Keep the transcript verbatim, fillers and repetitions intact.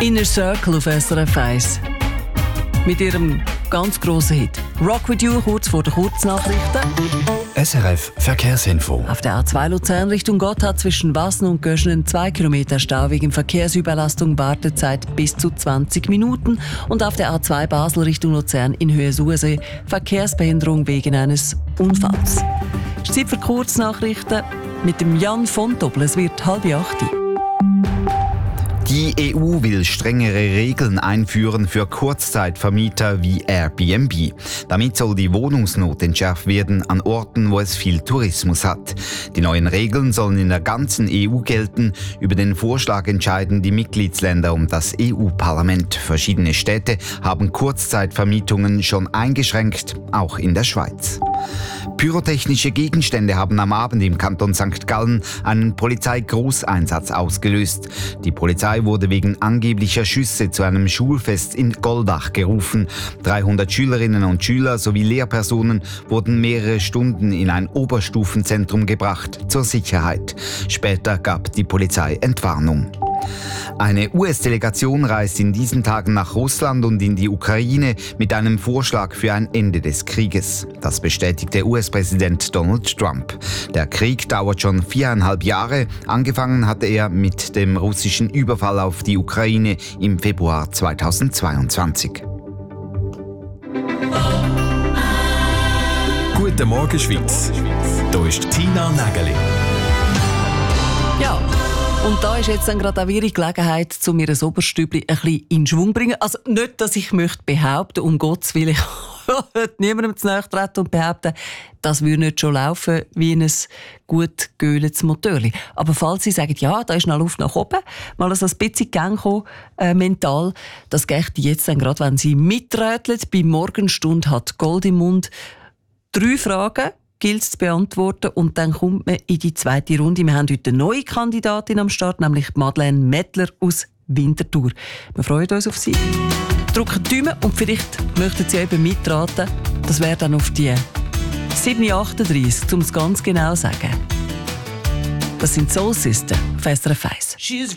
Inner Circle auf S R F eins. Mit ihrem ganz grossen Hit «Rock with You» kurz vor den Kurznachrichten. S R F Verkehrsinfo. Auf der A zwei Luzern Richtung Gotthard zwischen Wassen und Göschenen zwei Kilometer Stau wegen Verkehrsüberlastung, Wartezeit bis zu zwanzig Minuten. Und auf der A zwei Basel Richtung Luzern in Höhe Sursee Verkehrsbehinderung wegen eines Unfalls. Es ist Zeit für Kurznachrichten mit dem Jan von Doppel. Es wird halb acht. Die E U will strengere Regeln einführen für Kurzzeitvermieter wie Airbnb. Damit soll die Wohnungsnot entschärft werden an Orten, wo es viel Tourismus hat. Die neuen Regeln sollen in der ganzen E U gelten. Über den Vorschlag entscheiden die Mitgliedsländer und das E U-Parlament. Verschiedene Städte haben Kurzzeitvermietungen schon eingeschränkt, auch in der Schweiz. Pyrotechnische Gegenstände haben am Abend im Kanton Sankt Gallen einen Polizeigroßeinsatz ausgelöst. Die Polizei wurde wegen angeblicher Schüsse zu einem Schulfest in Goldach gerufen. dreihundert Schülerinnen und Schüler sowie Lehrpersonen wurden mehrere Stunden in ein Oberstufenzentrum gebracht zur Sicherheit. Später gab die Polizei Entwarnung. Eine U S-Delegation reist in diesen Tagen nach Russland und in die Ukraine mit einem Vorschlag für ein Ende des Krieges. Das bestätigte U S-Präsident Donald Trump. Der Krieg dauert schon viereinhalb Jahre. Angefangen hatte er mit dem russischen Überfall auf die Ukraine im Februar zweitausendzweiundzwanzig. Guten Morgen, Schweiz. Hier ist Tina Nägeli. Ja. Und da ist jetzt dann gerade auch Ihre Gelegenheit, um mir ein Oberstübli ein bisschen in Schwung zu bringen. Also nicht, dass ich möchte behaupten, um Gottes Willen, ich möchte niemandem zu nahe treten und behaupten, das würde nicht schon laufen wie ein gut geöltes Motorli. Aber falls Sie sagen, ja, da ist noch Luft nach oben, mal so ein bisschen Gang kommen, äh, mental, das geht jetzt dann gerade, wenn Sie miträteln. Bei Morgenstunde hat Gold im Mund. Drei Fragen gilt es zu beantworten und dann kommt man in die zweite Runde. Wir haben heute eine neue Kandidatin am Start, nämlich Madeleine Mettler aus Winterthur. Wir freuen uns auf Sie. Drücken die Daumen und vielleicht möchten Sie eben mitraten. Das wäre dann auf die sieben achtunddreißig, um es ganz genau zu sagen. Das sind Soul Sister auf S R F eins.